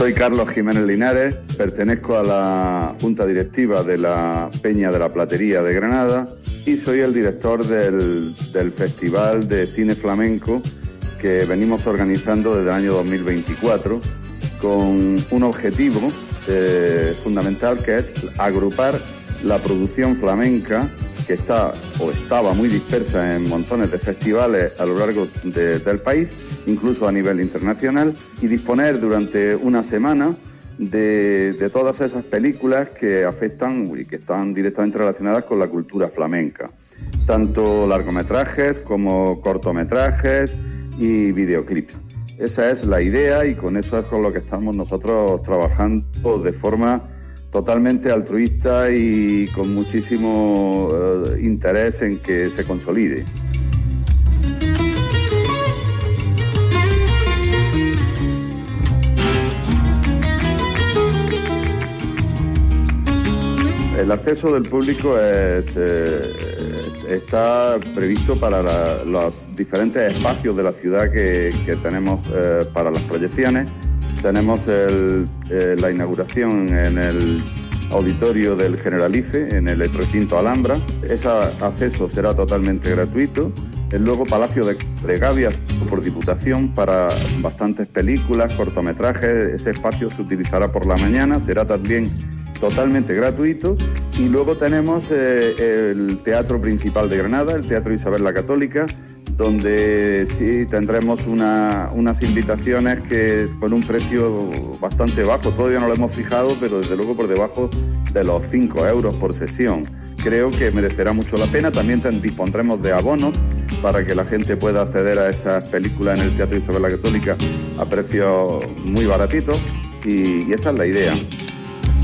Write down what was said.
Soy Carlos Jiménez Linares, pertenezco a la Junta Directiva de la Peña de la Platería de Granada y soy el director del Festival de Cine Flamenco que venimos organizando desde el año 2024 con un objetivo fundamental, que es agrupar la producción flamenca que está o estaba muy dispersa en montones de festivales a lo largo del país, incluso a nivel internacional, y disponer durante una semana de todas esas películas que afectan y que están directamente relacionadas con la cultura flamenca, tanto largometrajes como cortometrajes y videoclips. Esa es la idea y con eso es con lo que estamos nosotros trabajando de forma totalmente altruista y con muchísimo interés en que se consolide. El acceso del público está previsto para los diferentes espacios de la ciudad que tenemos para las proyecciones. Tenemos la inauguración en el auditorio del Generalife, en el recinto Alhambra. Ese acceso será totalmente gratuito. Luego Palacio de Gavia por Diputación para bastantes películas, cortometrajes. Ese espacio se utilizará por la mañana, será también totalmente gratuito. Y luego tenemos el Teatro Principal de Granada, el Teatro Isabel la Católica, donde sí tendremos unas invitaciones que con un precio bastante bajo. Todavía no lo hemos fijado, pero desde luego por debajo de los 5 euros por sesión. Creo que merecerá mucho la pena. También dispondremos de abonos para que la gente pueda acceder a esas películas en el Teatro Isabel la Católica a precios muy baratitos, y esa es la idea.